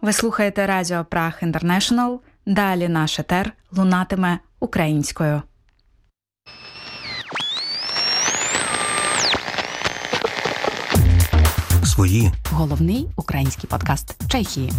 Ви слухаєте Радіо Праг Інтернешнл. Далі наш етер лунатиме українською. Свої. Головний український подкаст Чехії.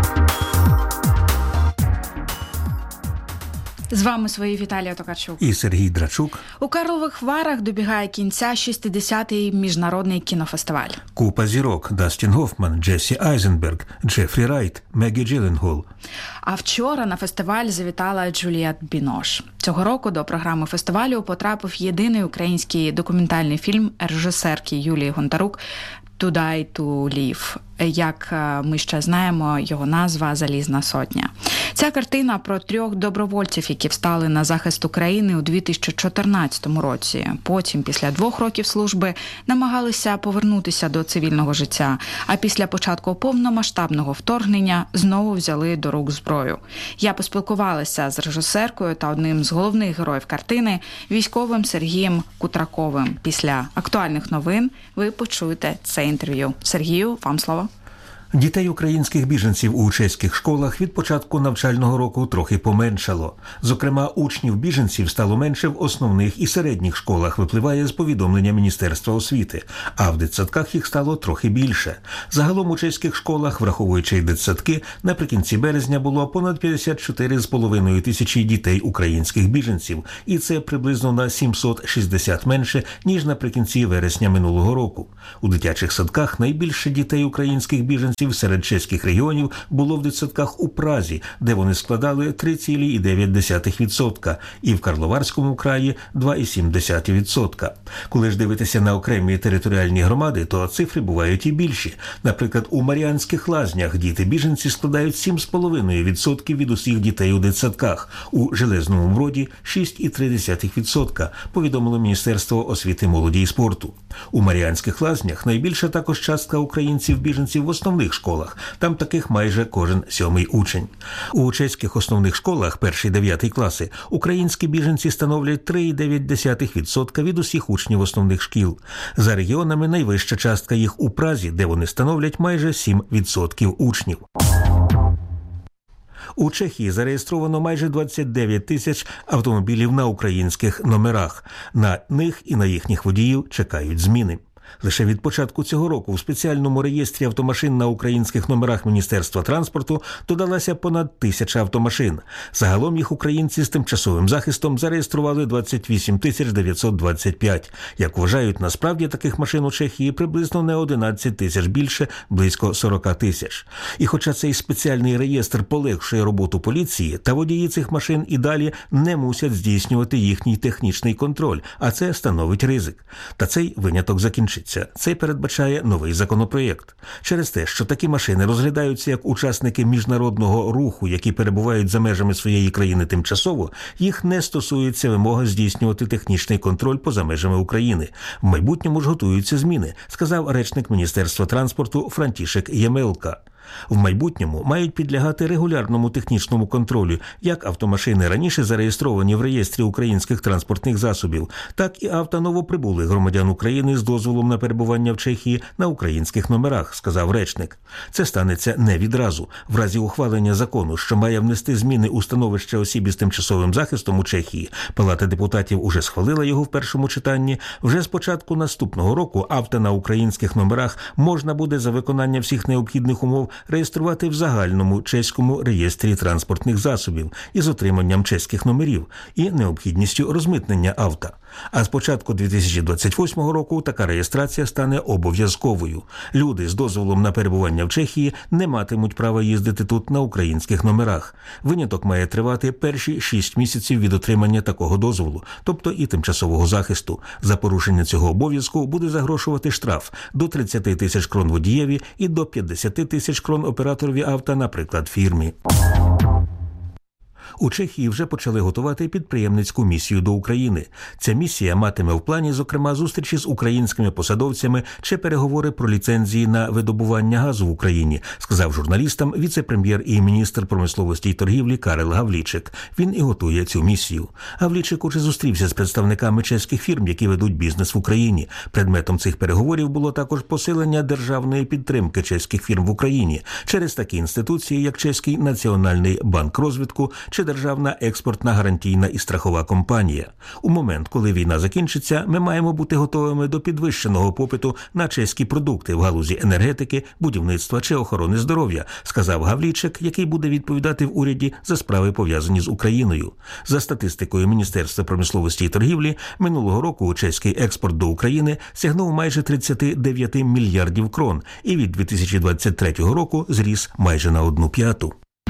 З вами свої Віталія Токарчук і Сергій Драчук. У Карлових Варах добігає кінця 60-й міжнародний кінофестиваль. Купа зірок: Дастін Гофман, Джесі Айзенберг, Джефрі Райт, Мегі Джилленхол. А вчора на фестиваль завітала Джулієт Бінош. Цього року до програми фестивалю потрапив єдиний український документальний фільм режисерки Юлії Гонтарук «To die to live». Як ми ще знаємо, його назва «Залізна сотня». Ця картина про 3 добровольців, які встали на захист України у 2014 році. Потім, після 2 років служби, намагалися повернутися до цивільного життя, а після початку повномасштабного вторгнення знову взяли до рук зброю. Я поспілкувалася з режисеркою та одним з головних героїв картини, військовим Сергієм Кутраковим. Після актуальних новин ви почуєте це інтерв'ю. Сергію, вам слово. Дітей українських біженців у чеських школах від початку навчального року трохи поменшало. Зокрема, учнів біженців стало менше в основних і середніх школах, випливає з повідомлення Міністерства освіти, а в дитсадках їх стало трохи більше. Загалом у чеських школах, враховуючи й дитсадки, наприкінці березня було понад 54,5 тисячі дітей українських біженців, і це приблизно на 760 менше, ніж наприкінці вересня минулого року. У дитячих садках найбільше дітей українських біженців серед чеських регіонів було в дитсадках у Празі, де вони складали 3,9%, і в Карловарському краї 2,7%. Коли ж дивитися на окремі територіальні громади, то цифри бувають і більші. Наприклад, у Мар'янських Лазнях діти-біженці складають 7,5% від усіх дітей у дитсадках. У Железному Броді 6,3%, повідомило Міністерство освіти, молоді і спорту. У Мар'янських Лазнях найбільша також частка українців-біженців в основних школах. Там таких майже кожен 7-й учень. У чеських основних школах 1-9 класи українські біженці становлять 3,9% від усіх учнів основних шкіл. За регіонами найвища частка їх у Празі, де вони становлять майже 7% учнів. У Чехії зареєстровано майже 29 тисяч автомобілів на українських номерах. На них і на їхніх водіїв чекають зміни. Лише від початку цього року в спеціальному реєстрі автомашин на українських номерах Міністерства транспорту додалася понад 1000 автомашин. Загалом їх українці з тимчасовим захистом зареєстрували 28 925. Як вважають, насправді таких машин у Чехії приблизно не 11 тисяч більше, близько 40 тисяч. І хоча цей спеціальний реєстр полегшує роботу поліції, та водії цих машин і далі не мусять здійснювати їхній технічний контроль, а це становить ризик. Та цей виняток закінчиться. Це передбачає новий законопроєкт. Через те, що такі машини розглядаються як учасники міжнародного руху, які перебувають за межами своєї країни тимчасово, їх не стосується вимога здійснювати технічний контроль поза межами України. В майбутньому ж готуються зміни, сказав речник Міністерства транспорту Франтішек Ємелка. В майбутньому мають підлягати регулярному технічному контролю як автомашини раніше зареєстровані в реєстрі українських транспортних засобів, так і авто новоприбулих громадян України з дозволом на перебування в Чехії на українських номерах, сказав речник. Це станеться не відразу. В разі ухвалення закону, що має внести зміни у становище осіб із тимчасовим захистом у Чехії, Палата депутатів уже схвалила його в першому читанні, вже з початку наступного року авто на українських номерах можна буде за виконання всіх необхідних умов реєструвати в загальному чеському реєстрі транспортних засобів із отриманням чеських номерів і необхідністю розмитнення авто. А з початку 2028 року така реєстрація стане обов'язковою. Люди з дозволом на перебування в Чехії не матимуть права їздити тут на українських номерах. Виняток має тривати перші 6 місяців від отримання такого дозволу, тобто і тимчасового захисту. За порушення цього обов'язку буде загрошувати штраф до 30 тисяч крон водієві і до 50 тисяч крон операторові авто, наприклад, фірмі. У Чехії вже почали готувати підприємницьку місію до України. Ця місія матиме в плані, зокрема, зустрічі з українськими посадовцями чи переговори про ліцензії на видобування газу в Україні, сказав журналістам віце-прем'єр і міністр промисловості і торгівлі Карел Гавлічик. Він і готує цю місію. Гавлічик уже зустрівся з представниками чеських фірм, які ведуть бізнес в Україні. Предметом цих переговорів було також посилення державної підтримки чеських фірм в Україні через такі інституції, як Чеський національний банк розвитку чи Державна експортна гарантійна і страхова компанія. У момент, коли війна закінчиться, ми маємо бути готовими до підвищеного попиту на чеські продукти в галузі енергетики, будівництва чи охорони здоров'я, сказав Гавлічик, який буде відповідати в уряді за справи, пов'язані з Україною. За статистикою Міністерства промисловості і торгівлі, минулого року чеський експорт до України сягнув майже 39 мільярдів крон і від 2023 року зріс майже на 1/5.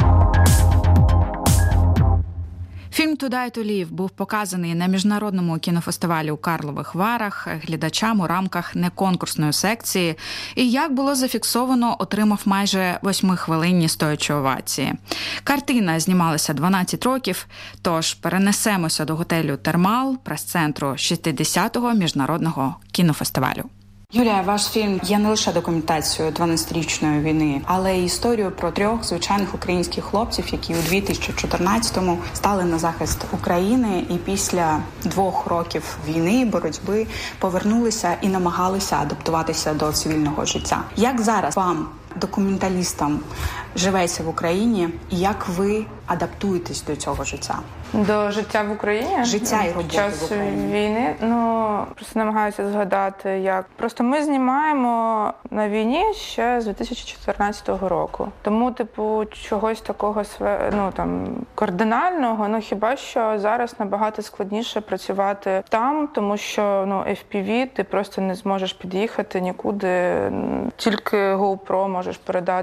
Фільм «To Die to Live» був показаний на міжнародному кінофестивалі у Карлових Варах глядачам у рамках неконкурсної секції і, як було зафіксовано, отримав майже 8-хвилинні стоячі овації. Картина знімалася 12 років, тож перенесемося до готелю «Термал», прес-центру 60-го міжнародного кінофестивалю. Юлія, ваш фільм є не лише документацією 12-річної війни, але й історією про 3 звичайних українських хлопців, які у 2014-му стали на захист України і після 2 років війни, боротьби, повернулися і намагалися адаптуватися до цивільного життя. Як зараз вам, документалістам, живеться в Україні і як ви адаптуєтесь до цього життя? До життя в Україні? Життя і роботи в Україні. Час війни? Просто намагаюся згадати, як. Просто ми знімаємо на війні ще з 2014 року. Тому, чогось такого, кардинального, хіба що зараз набагато складніше працювати там, тому що, FPV, ти просто не зможеш під'їхати нікуди. Тільки GoPro можеш передати